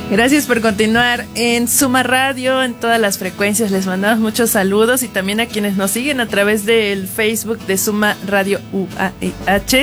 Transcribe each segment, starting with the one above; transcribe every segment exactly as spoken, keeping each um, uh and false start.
Gracias por continuar en Suma Radio, en todas las frecuencias. Les mandamos muchos saludos y también a quienes nos siguen a través del Facebook de Suma Radio U A H.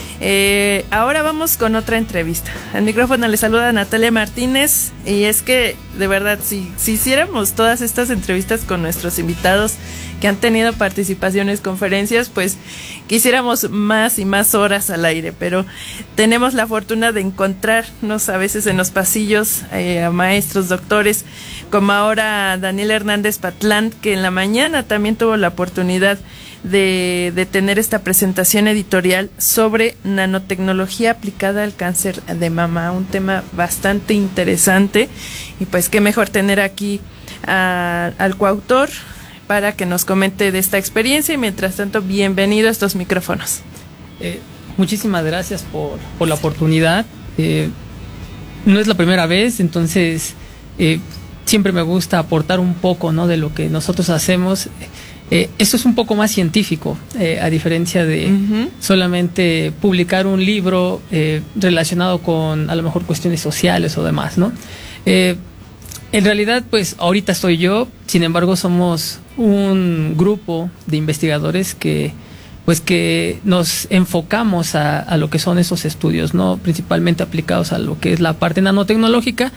Eh, ahora vamos con otra entrevista. Al micrófono le saluda Natalia Martínez y es que, de verdad, si, si hiciéramos todas estas entrevistas con nuestros invitados que han tenido participaciones, conferencias, pues quisiéramos más y más horas al aire, pero tenemos la fortuna de encontrarnos a veces en los pasillos eh, a maestros, doctores, como ahora Daniel Hernández Patlán, que en la mañana también tuvo la oportunidad de, de tener esta presentación editorial sobre nanotecnología aplicada al cáncer de mama, un tema bastante interesante, y pues qué mejor tener aquí a, al coautor para que nos comente de esta experiencia. Y mientras tanto, bienvenido a estos micrófonos. Eh, muchísimas gracias por, por la oportunidad. Eh, no es la primera vez, entonces eh, siempre me gusta aportar un poco, ¿no?, de lo que nosotros hacemos. Eh, esto es un poco más científico, eh, a diferencia de uh-huh. solamente publicar un libro eh, relacionado con a lo mejor cuestiones sociales o demás, ¿no? Eh, En realidad, pues ahorita estoy yo, sin embargo somos un grupo de investigadores que pues que nos enfocamos a, a lo que son esos estudios, ¿no?, principalmente aplicados a lo que es la parte nanotecnológica,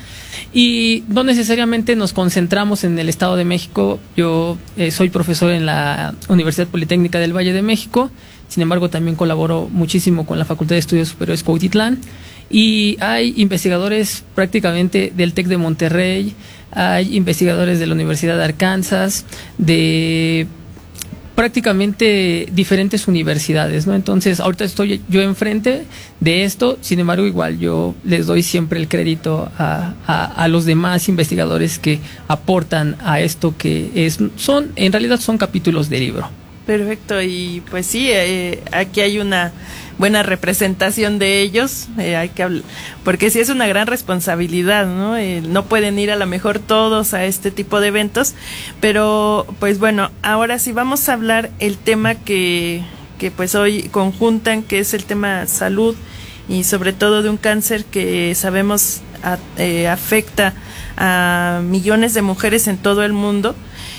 y no necesariamente nos concentramos en el Estado de México. Yo eh, soy profesor en la Universidad Politécnica del Valle de México, sin embargo también colaboro muchísimo con la Facultad de Estudios Superiores Cuautitlán. Y hay investigadores prácticamente del TEC de Monterrey, hay investigadores de la Universidad de Arkansas, de prácticamente diferentes universidades, ¿no? Entonces, ahorita estoy yo enfrente de esto, sin embargo, igual yo les doy siempre el crédito a, a, a los demás investigadores que aportan a esto, que es son en realidad son capítulos de libro. Perfecto, y pues sí, eh, aquí hay una buena representación de ellos, eh, hay que hablar, porque sí es una gran responsabilidad, ¿no? Eh, no pueden ir a lo mejor todos a este tipo de eventos, pero pues bueno, ahora sí vamos a hablar el tema que, que pues hoy conjuntan, que es el tema salud y sobre todo de un cáncer que sabemos a, eh, afecta a millones de mujeres en todo el mundo.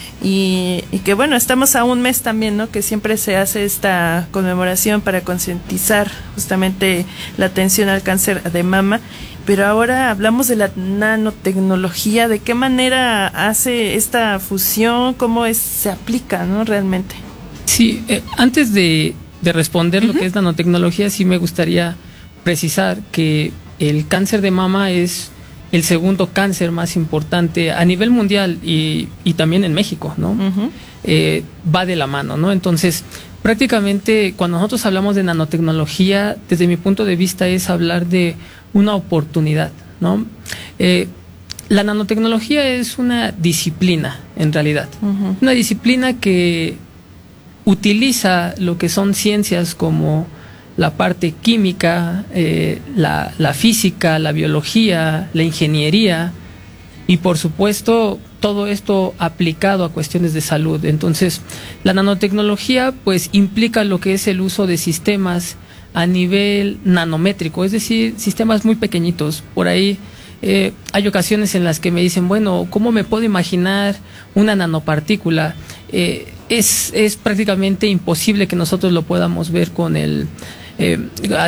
Y, y que bueno, estamos a un mes también, ¿no?, que siempre se hace esta conmemoración para concientizar justamente la atención al cáncer de mama, pero ahora hablamos de la nanotecnología. ¿De qué manera hace esta fusión? ¿Cómo es, se aplica, ¿no?, realmente? Sí, eh, antes de, de responder uh-huh. lo que es nanotecnología, sí me gustaría precisar que el cáncer de mama es el segundo cáncer más importante a nivel mundial y, y también en México, ¿no? Uh-huh. Eh, va de la mano, ¿no? Entonces, prácticamente cuando nosotros hablamos de nanotecnología, desde mi punto de vista es hablar de una oportunidad, ¿no? Eh, la nanotecnología es una disciplina, en realidad. Uh-huh. Una disciplina que utiliza lo que son ciencias como la parte química, eh, la, la física, la biología, la ingeniería y por supuesto todo esto aplicado a cuestiones de salud. Entonces, la nanotecnología pues implica lo que es el uso de sistemas a nivel nanométrico, es decir, sistemas muy pequeñitos. Por ahí eh, hay ocasiones en las que me dicen, bueno, ¿cómo me puedo imaginar una nanopartícula? Eh, es, es prácticamente imposible que nosotros lo podamos ver con el... Eh,